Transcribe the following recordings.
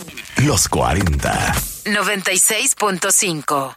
Los 40. 96.5.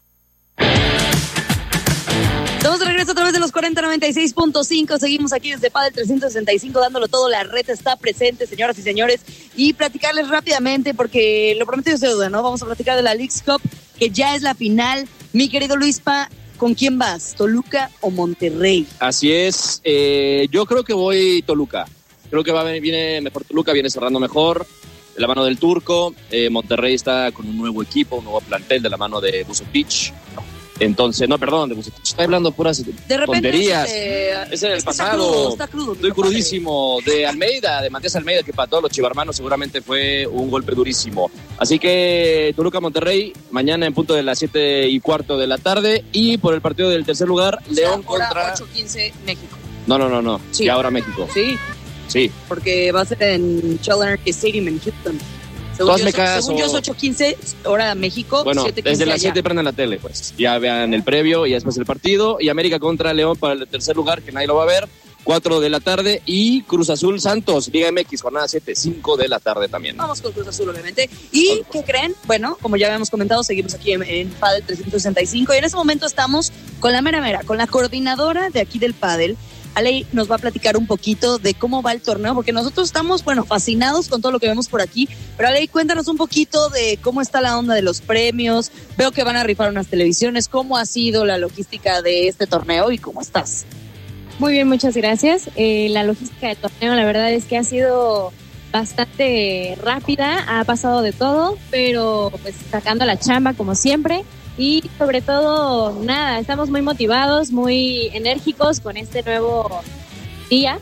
Estamos de regreso a través de los 40-96.5. Seguimos aquí desde Padel 365 dándolo todo. La red está presente, señoras y señores. Y platicarles rápidamente, porque lo prometido es deuda, ¿no? Vamos a platicar de la Leagues Cup, que ya es la final. Mi querido Luispa, ¿con quién vas? ¿Toluca o Monterrey? Así es. Yo creo que voy Toluca. Creo que viene mejor Toluca, viene cerrando mejor. De la mano del turco. Monterrey está con un nuevo equipo, un nuevo plantel de la mano de Vucetich. Entonces, no, perdón, de Vucetich. Estoy hablando puras tonterías. Ese es el pasado. Está crudo. Estoy crudísimo. De Almeida, de Matías Almeida, que para todos los chivarmanos seguramente fue un golpe durísimo. Así que Toluca-Monterrey, mañana en punto de las 7:15 de la tarde. Y por el partido del tercer lugar, León contra... 8:15 México. No. Sí. Y ahora México. Sí. Porque va a ser en Challenger Stadium en Houston. Según yo es 8:15, hora México. Bueno, 7:15 desde las 7 allá. prenden la tele, pues. Ya vean el previo y después el partido. Y América contra León para el tercer lugar, que nadie lo va a ver. 4 de la tarde. Y Cruz Azul Santos, Liga MX, jornada 7, 5 de la tarde también. Vamos con Cruz Azul, obviamente. ¿Y qué creen? Bueno, como ya habíamos comentado, seguimos aquí en Padel 365. Y en ese momento estamos con la mera, con la coordinadora de aquí del Padel. Ale nos va a platicar un poquito de cómo va el torneo, porque nosotros estamos, fascinados con todo lo que vemos por aquí. Pero Ale, cuéntanos un poquito de cómo está la onda de los premios. Veo que van a rifar unas televisiones. ¿Cómo ha sido la logística de este torneo y cómo estás? Muy bien, muchas gracias. La logística del torneo, la verdad es que ha sido bastante rápida, ha pasado de todo, pero pues sacando la chamba como siempre. Y sobre todo, estamos muy motivados, muy enérgicos con este nuevo día.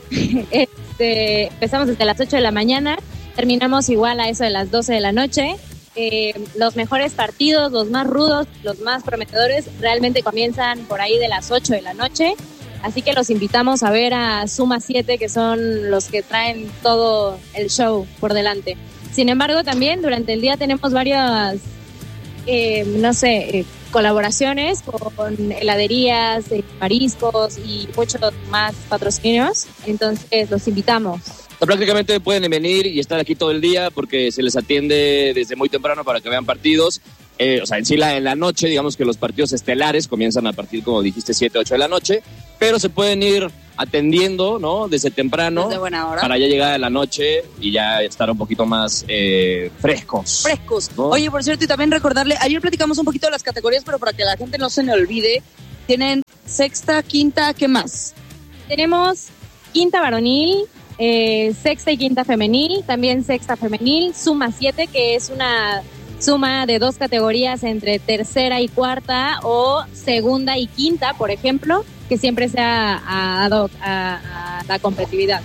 Empezamos desde las 8 de la mañana, terminamos igual a eso de las 12 de la noche. Los mejores partidos, los más rudos, los más prometedores, realmente comienzan por ahí de las 8 de la noche. Así que los invitamos a ver a Suma 7, que son los que traen todo el show por delante. Sin embargo, también durante el día tenemos varias... colaboraciones con heladerías, mariscos y muchos más patrocinios. Entonces los invitamos. Prácticamente pueden venir y estar aquí todo el día porque se les atiende desde muy temprano para que vean partidos. En la noche, digamos que los partidos estelares comienzan a partir, como dijiste, 7, 8 de la noche, pero se pueden ir atendiendo, ¿no? Desde temprano, desde buena hora, para ya llegar a la noche y ya estar un poquito más frescos, ¿no? Oye, por cierto, y también recordarle, ayer platicamos un poquito de las categorías, pero para que la gente no se me olvide, tienen sexta, quinta, ¿qué más? Tenemos quinta varonil, sexta y quinta femenil, también sexta femenil, Suma 7, que es una suma de 2 categorías entre tercera y cuarta o segunda y quinta, por ejemplo, que siempre se ha dado a la competitividad.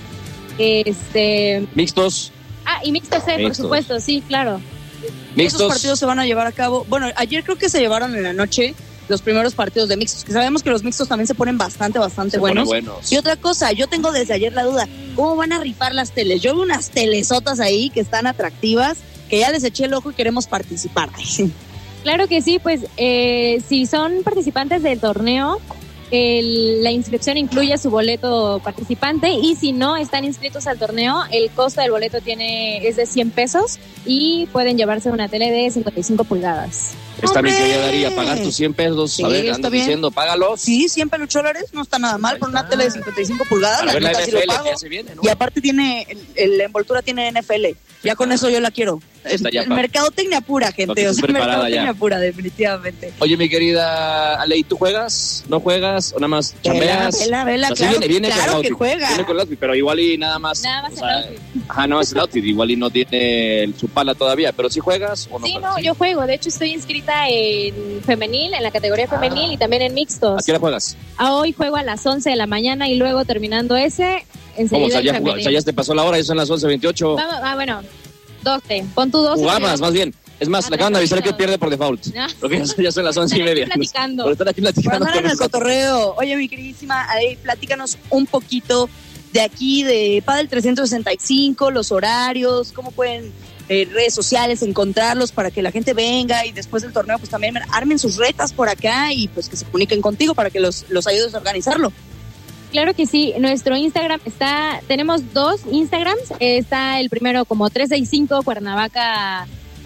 Mixtos. Y mixtos, por supuesto, sí, claro. Esos partidos se van a llevar a cabo. Bueno, ayer creo que se llevaron en la noche los primeros partidos de mixtos, que sabemos que los mixtos también se ponen bastante buenos. Y otra cosa, yo tengo desde ayer la duda, ¿cómo van a rifar las teles? Yo veo unas telesotas ahí que están atractivas, que ya les eché el ojo y queremos participar. Claro que sí, pues si son participantes del torneo, la inscripción incluye su boleto participante, y si no están inscritos al torneo, el costo del boleto es de 100 pesos y pueden llevarse una tele de 55 pulgadas. Está bien, que ya daría pagar tus 100 pesos. Sí, a ver, ando diciendo, págalos. Sí, 100 peluchólares, no está nada mal por una tele de 55 pulgadas. A ver, la NFL sí lo pago. viene, ¿no? Y aparte la envoltura tiene NFL. Ya con eso yo la quiero. Mercadotecnia pura, gente. Mercadotecnia pura, definitivamente. Oye, mi querida Ale, ¿y tú juegas? ¿No juegas? ¿O nada más chambeas? Vela, claro, viene claro que juega. Viene con el outfit, pero igual y nada más. Nada más el outfit. Nada más el outfit. Igual y no tiene su pala todavía. ¿Pero sí juegas o no? Sí, juegas? No, yo juego. De hecho, estoy inscrita en femenil, en la categoría femenil, y también en mixtos. ¿A qué hora juegas? Hoy juego a las 11 de la mañana y luego terminando enseguida ya te pasó la hora, ya son las 11:28. Bueno, 12. Pon tu 12. Jugabas, más bien. Es más, le acaban de avisar que pierde por default. No. Porque ya son las 11:30. Platicando. Por estar aquí platicando. Por andar en el cotorreo. Oye, mi queridísima Ale, platícanos un poquito de aquí, de Padel 365, los horarios, cómo pueden redes sociales encontrarlos para que la gente venga y después del torneo pues también armen sus retas por acá y pues que se comuniquen contigo para que los ayudes a organizarlo. Claro que sí, nuestro Instagram tenemos 2 Instagrams, está el primero como 365 Cuernavaca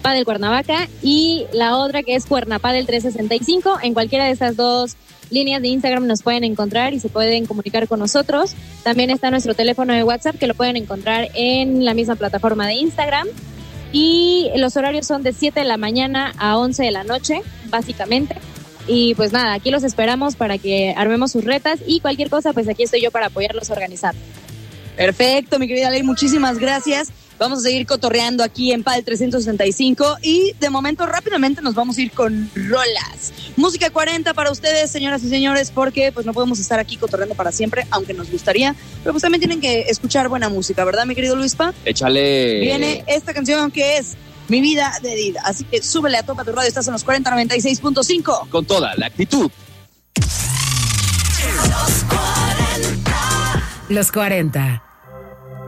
Padel Cuernavaca, y la otra que es Cuernapadel 365. En cualquiera de esas dos líneas de Instagram nos pueden encontrar y se pueden comunicar con nosotros. También está nuestro teléfono de WhatsApp, que lo pueden encontrar en la misma plataforma de Instagram. Y los horarios son de 7 de la mañana a 11 de la noche, básicamente. Y pues nada, aquí los esperamos para que armemos sus retas, y cualquier cosa, pues aquí estoy yo para apoyarlos a organizar. Perfecto, mi querida Ley, muchísimas gracias. Vamos a seguir cotorreando aquí en Padel 365 y de momento rápidamente nos vamos a ir con rolas. Música 40 para ustedes, señoras y señores, porque pues no podemos estar aquí cotorreando para siempre, aunque nos gustaría, pero pues también tienen que escuchar buena música, ¿verdad, mi querido Luispa? Échale. Viene esta canción que es Mi Vida de Dida, así que súbele a topa tu radio, estás en los 4096.5. Con toda la actitud. Los 40.